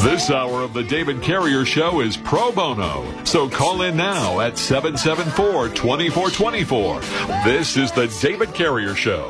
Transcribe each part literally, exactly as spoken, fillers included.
This hour of the David Carrier Show is pro bono, so call in now at seven seven four, two four two four. This is the David Carrier Show.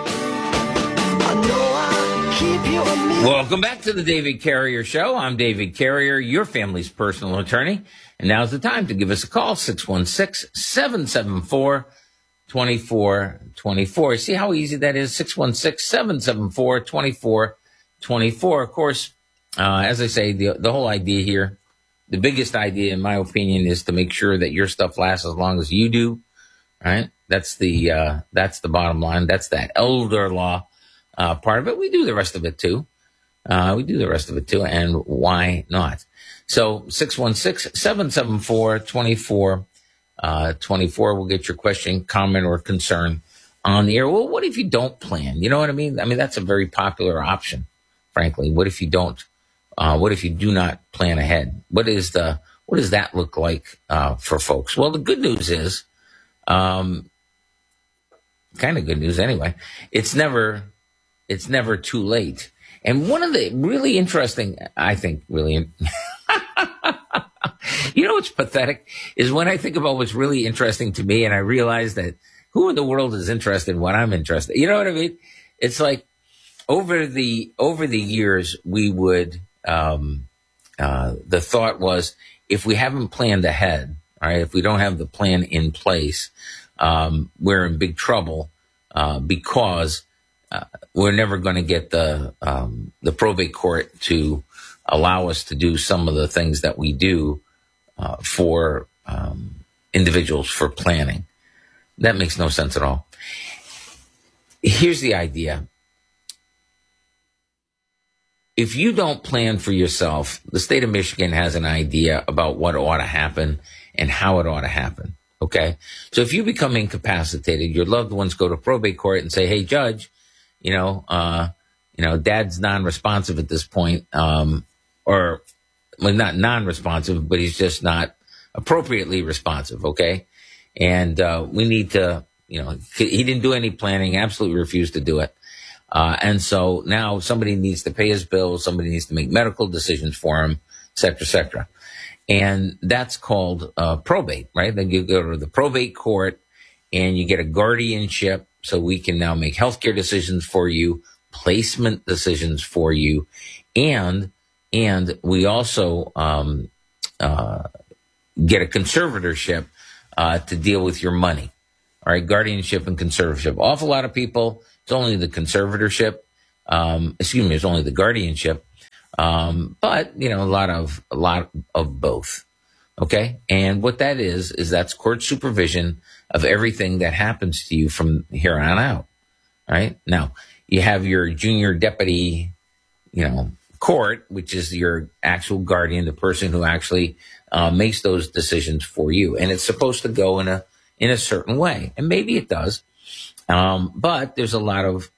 Welcome back to the David Carrier Show. I'm David Carrier, your family's personal attorney. And now's the time to give us a call, six one six, seven seven four, two four two four. See how easy that is? six one six, seven seven four, two four two four. Of course, uh, as I say, the, the whole idea here, the biggest idea, in my opinion, is to make sure that your stuff lasts as long as you do, right? That's the, uh, that's the bottom line. That's that elder law, uh, part of it. We do the rest of it too. Uh, we do the rest of it too. And why not? So six one six, seven seven four, two four two four will get your question, comment, or concern on the air. Well, what if you don't plan? You know what I mean? I mean, that's a very popular option, frankly. What if you don't? Uh, what if you do not plan ahead? What is the, what does that look like, uh, for folks? Well, the good news is, um, kind of good news anyway. It's never, it's never too late. And one of the really interesting, I think, really, you know what's pathetic is when I think about what's really interesting to me and I realize that who in the world is interested in what I'm interested in? You know what I mean? It's like over the, over the years, we would, um, uh, the thought was if we haven't planned ahead, all right, if we don't have the plan in place, um, we're in big trouble, uh, because Uh, we're never going to get the um, the probate court to allow us to do some of the things that we do uh, for um, individuals for planning. That makes no sense at all. Here's the idea. If you don't plan for yourself, the state of Michigan has an idea about what ought to happen and how it ought to happen, okay? So if you become incapacitated, your loved ones go to probate court and say, hey, judge, You know, uh, you know, dad's non-responsive at this point, um, or well, not non-responsive, but he's just not appropriately responsive. Okay. And, uh, we need to, you know, he didn't do any planning, absolutely refused to do it. Uh, and so now somebody needs to pay his bills. Somebody needs to make medical decisions for him, et cetera, et cetera. And that's called, uh, probate, right? Then you go to the probate court and you get a guardianship. So we can now make healthcare decisions for you, placement decisions for you, and and we also um, uh, get a conservatorship uh, to deal with your money. All right, guardianship and conservatorship. Awful lot of people, it's only the conservatorship. Um, excuse me, it's only the guardianship. Um, but you know, a lot of a lot of both. Okay, and what that is is that's court supervision of everything that happens to you from here on out. All right. Now you have your junior deputy, you know, court, which is your actual guardian, the person who actually uh, makes those decisions for you, and it's supposed to go in a in a certain way, and maybe it does, um, but there's a lot of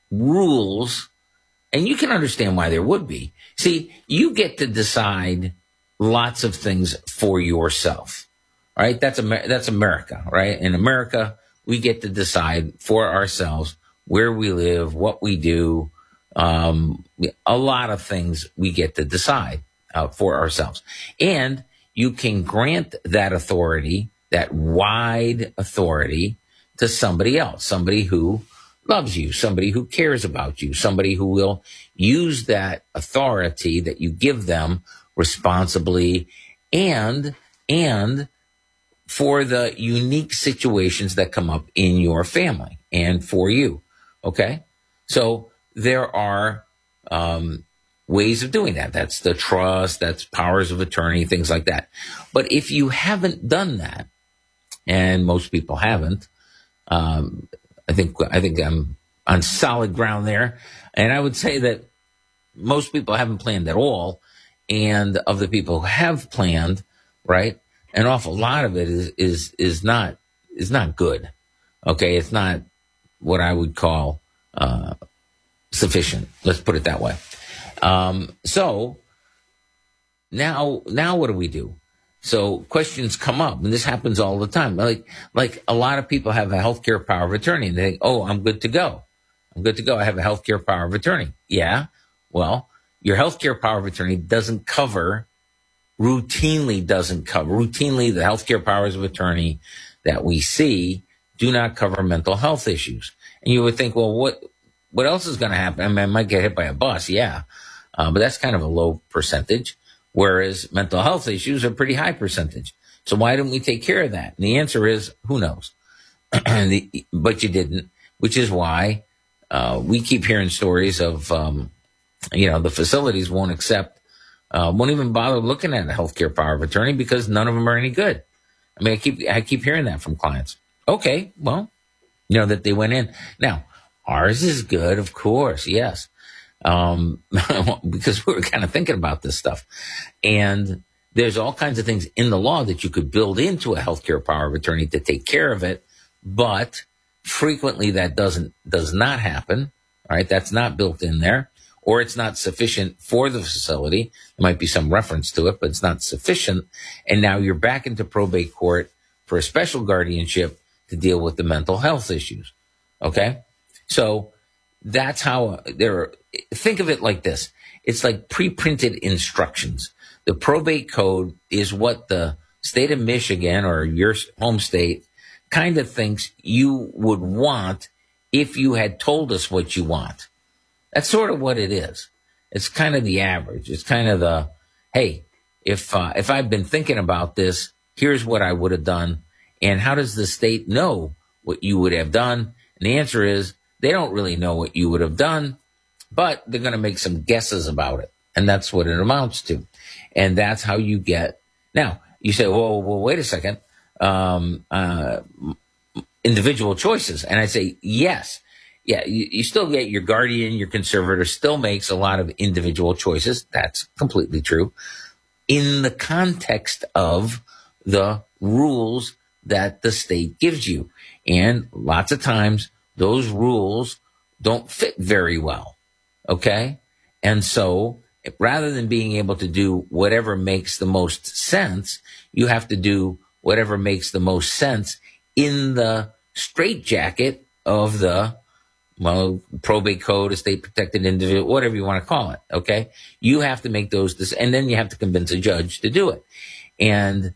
rules, and you can understand why there would be. See, you get to decide lots of things for yourself. Right? That's Amer- that's America, right? In America, we get to decide for ourselves where we live, what we do, um, a lot of things we get to decide uh, for ourselves. And you can grant that authority, that wide authority, to somebody else, somebody who loves you, somebody who cares about you, somebody who will use that authority that you give them responsibly and and for the unique situations that come up in your family and for you, okay? So there are um, ways of doing that. That's the trust, that's powers of attorney, things like that. But if you haven't done that, and most people haven't, um, I think I think I'm on solid ground there. And I would say that most people haven't planned at all. And of the people who have planned, right, an awful lot of it is, is, is not, is not good. Okay. It's not what I would call, uh, sufficient. Let's put it that way. Um, so now, now what do we do? So questions come up, and this happens all the time. Like, like a lot of people have a healthcare power of attorney and they think, oh, I'm good to go. I'm good to go. I have a healthcare power of attorney. Yeah. Well, your healthcare power of attorney doesn't cover, routinely doesn't cover, routinely the healthcare powers of attorney that we see do not cover mental health issues. And you would think, well, what what else is going to happen? I mean, I might get hit by a bus, yeah, uh, but that's kind of a low percentage, whereas mental health issues are pretty high percentage. So why didn't we take care of that? And the answer is, who knows? the, but you didn't, which is why uh, we keep hearing stories of, um, you know, the facilities won't accept, uh, won't even bother looking at a healthcare power of attorney because none of them are any good. I mean, I keep I keep hearing that from clients. Okay, well, you know, that they went in. Now, ours is good, of course, yes, um, because we were kind of thinking about this stuff. And there's all kinds of things in the law that you could build into a healthcare power of attorney to take care of it, but frequently that doesn't does not happen. All right, that's not built in there, or it's not sufficient for the facility. There might be some reference to it, but it's not sufficient. And now you're back into probate court for a special guardianship to deal with the mental health issues. Okay, so that's how there. Think of it like this: it's like pre-printed instructions. The probate code is what the state of Michigan or your home state kind of thinks you would want if you had told us what you want. That's sort of what it is. It's kind of the average. It's kind of the, hey, if uh, if I've been thinking about this, here's what I would have done. And how does the state know what you would have done? And the answer is they don't really know what you would have done, but they're going to make some guesses about it. And that's what it amounts to. And that's how you get. Now, you say, well, well wait a second. Um, uh, individual choices. And I say, yes. Yeah, you, you still get your guardian, your conservator still makes a lot of individual choices. That's completely true. In the context of the rules that the state gives you. And lots of times those rules don't fit very well. Okay? And so rather than being able to do whatever makes the most sense, you have to do whatever makes the most sense in the straitjacket of the, well, probate code, estate protected individual, whatever you want to call it. Okay. You have to make those, and then you have to convince a judge to do it. And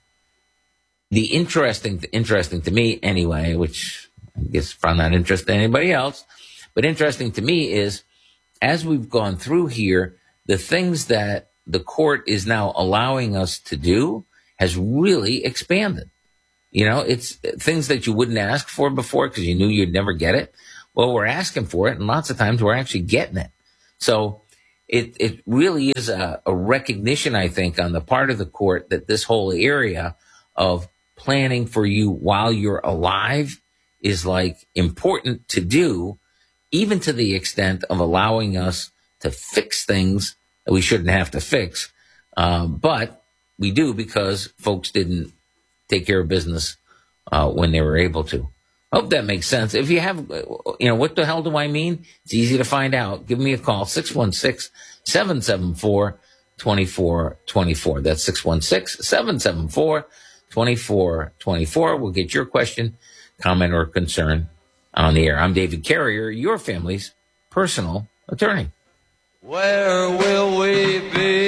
the interesting, interesting to me anyway, which I guess probably not interesting to anybody else, but interesting to me is as we've gone through here, the things that the court is now allowing us to do has really expanded. You know, it's things that you wouldn't ask for before because you knew you'd never get it. Well, we're asking for it, and lots of times we're actually getting it. So it it really is a, a recognition, I think, on the part of the court that this whole area of planning for you while you're alive is like important to do, even to the extent of allowing us to fix things that we shouldn't have to fix. Um, but we do because folks didn't take care of business uh, when they were able to. Hope that makes sense. If you have, you know, what the hell do I mean? It's easy to find out. Give me a call, six one six, seven seven four, two four two four. That's six one six, seven seven four, two four two four. We'll get your question, comment, or concern on the air. I'm David Carrier, your family's personal attorney. Where will we be?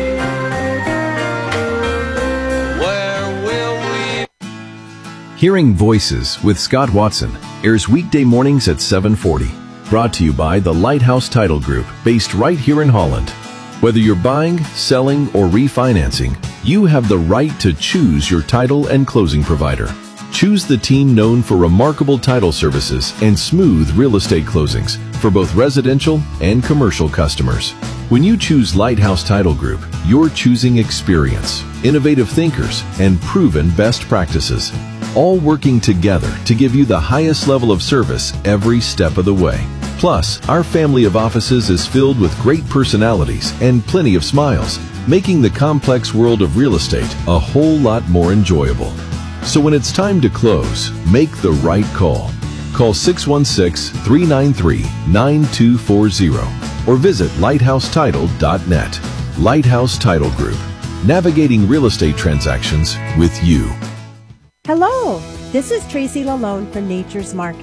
Where will we? Hearing Voices with Scott Watson airs weekday mornings at seven forty. Brought to you by the Lighthouse Title Group, based right here in Holland. Whether you're buying, selling, or refinancing, you have the right to choose your title and closing provider. Choose the team known for remarkable title services and smooth real estate closings for both residential and commercial customers. When you choose Lighthouse Title Group, you're choosing experience, innovative thinkers, and proven best practices, all working together to give you the highest level of service every step of the way. Plus, our family of offices is filled with great personalities and plenty of smiles, making the complex world of real estate a whole lot more enjoyable. So when it's time to close, make the right call. Call six one six, three nine three, nine two four zero or visit lighthouse title dot net. Lighthouse Title Group, navigating real estate transactions with you. Hello, this is Tracy Lalone from Nature's Market.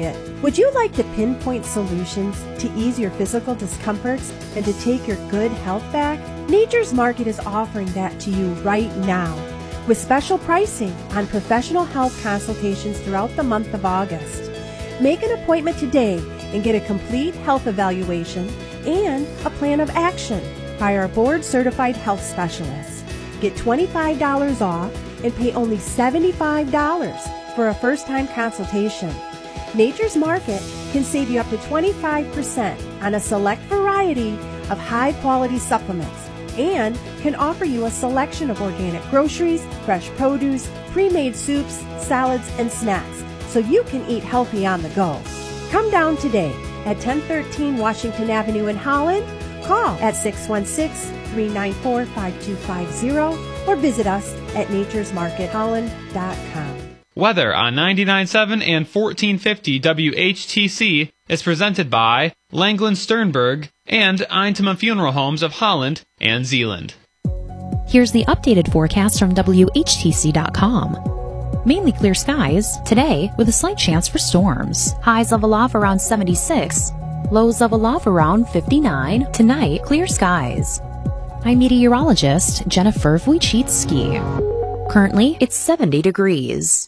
Would you like to pinpoint solutions to ease your physical discomforts and to take your good health back? Nature's Market is offering that to you right now with special pricing on professional health consultations throughout the month of August. Make an appointment today and get a complete health evaluation and a plan of action by our board-certified health specialists. Get twenty-five dollars off and pay only seventy-five dollars for a first-time consultation. Nature's Market can save you up to twenty-five percent on a select variety of high-quality supplements and can offer you a selection of organic groceries, fresh produce, pre-made soups, salads, and snacks so you can eat healthy on the go. Come down today at ten thirteen Washington Avenue in Holland. Call at six one six, three nine four, five two five zero or visit us at natures market holland dot com. Weather on ninety-nine point seven and fourteen fifty W H T C is presented by Langland Sternberg and Eintema Funeral Homes of Holland and Zealand. Here's the updated forecast from W H T C dot com. Mainly clear skies today with a slight chance for storms. Highs level off around seventy-six. Lows level off around fifty-nine. Tonight, clear skies. I'm meteorologist Jennifer Wojcicki. Currently, it's seventy degrees.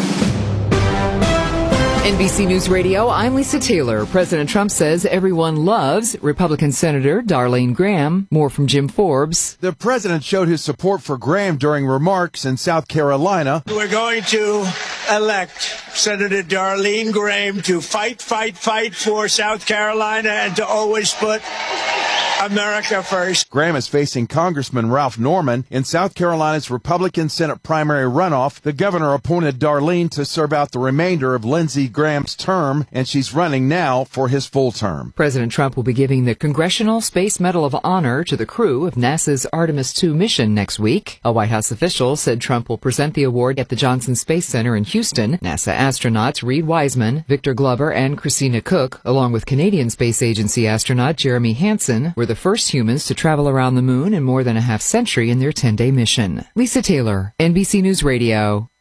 N B C News Radio, I'm Lisa Taylor. President Trump says everyone loves Republican Senator Darlene Graham. More from Jim Forbes. The president showed his support for Graham during remarks in South Carolina. We're going to elect Senator Darlene Graham to fight, fight, fight for South Carolina and to always put America first. Graham is facing Congressman Ralph Norman in South Carolina's Republican Senate primary runoff. The governor appointed Darlene to serve out the remainder of Lindsey Graham's term, and she's running now for his full term. President Trump will be giving the Congressional Space Medal of Honor to the crew of NASA's Artemis two mission next week. A White House official said Trump will present the award at the Johnson Space Center in Houston. NASA astronauts Reed Wiseman, Victor Glover, and Christina Cook, along with Canadian Space Agency astronaut Jeremy Hansen, were the first humans to travel around the moon in more than a half century in their ten-day mission. Lisa Taylor, N B C News Radio.